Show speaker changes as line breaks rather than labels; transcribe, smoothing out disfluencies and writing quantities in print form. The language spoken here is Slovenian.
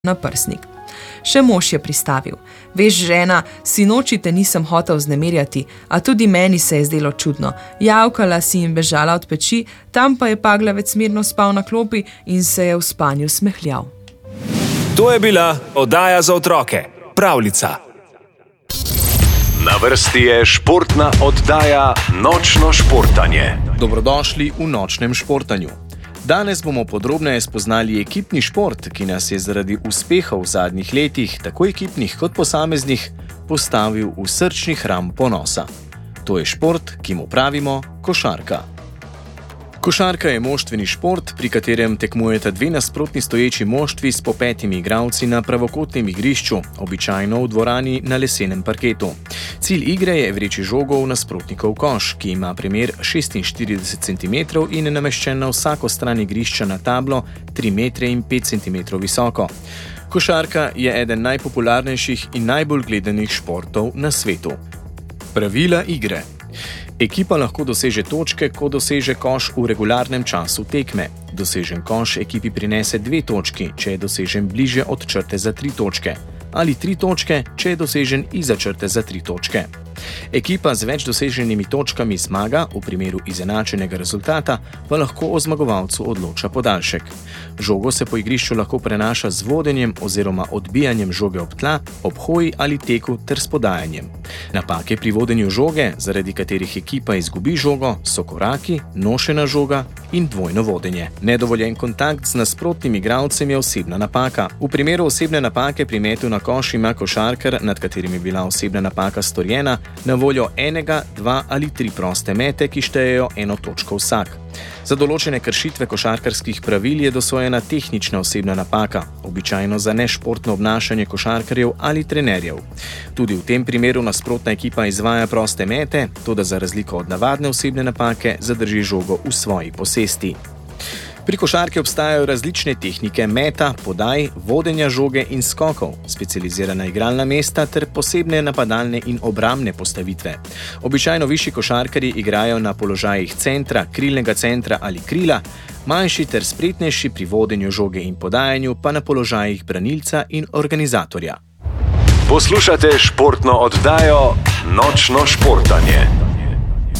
naprsnik. Še mož je pristavil. Veš, žena, sinoči te nisem hotel vznemirjati, a tudi meni se je zdelo čudno. Javkala si in bežala od peči, tam pa je Paglavec mirno spal na klopi in se je v spanju smehljal.
To je bila oddaja za otroke, Pravljica. Na vrsti je športna oddaja Nočno športanje.
Dobrodošli v Nočnem športanju. Danes bomo podrobneje spoznali ekipni šport, ki nas je zaradi uspehov v zadnjih letih, tako ekipnih kot posameznih, postavil v srčni hram ponosa. To je šport, ki mu pravimo košarka. Košarka je moštveni šport, pri katerem tekmujeta dve nasprotni stoječi moštvi s po 5 igralci na pravokotnem igrišču, običajno v dvorani na lesenem parketu. Cilj igre je vreči žogo v nasprotnikov koš, ki ima premer 46 cm in je nameščen na vsako stran igrišča na tablo 3 metre in 5 cm visoko. Košarka je eden najpopularnejših in najbolj gledanih športov na svetu. Pravila igre. Ekipa lahko doseže točke, ko doseže koš v regularnem času tekme. Dosežen koš ekipi prinese 2 točki, če je dosežen bliže od črte za 3 točke, ali 3 točke, če je dosežen izza črte za 3 točke. Ekipa z več doseženimi točkami zmaga, v primeru izenačenega rezultata pa lahko o zmagovalcu odloča podaljšek. Žogo se po igrišču lahko prenaša z vodenjem oziroma odbijanjem žoge ob tla, ob hoji ali teku ter s podajanjem. Napake pri vodenju žoge, zaradi katerih ekipa izgubi žogo, so koraki, nošena žoga in dvojno vodenje. Nedovoljen kontakt z nasprotnim igralcem je osebna napaka. V primeru osebne napake pri metu na koš ima košarkar, nad katerim je bila osebna napaka storjena, na voljo 1, 2 ali 3 proste mete, ki štejejo 1 točko vsak. Za določene kršitve košarkarskih pravil je dosojena tehnična osebna napaka, običajno za nešportno obnašanje košarkarjev ali trenerjev. Tudi v tem primeru nasprotna ekipa izvaja proste mete, toda za razliko od navadne osebne napake zadrži žogo v svoji posesti. Pri košarki obstajajo različne tehnike meta, podaj, vodenja žoge in skokov, specializirana igralna mesta ter posebne napadalne in obrambne postavitve. Običajno višji košarkarji igrajo na položajih centra, krilnega centra ali krila, manjši ter spretnejši pri vodenju žoge in podajanju pa na položajih branilca in organizatorja.
Poslušate športno oddajo Nočno športanje.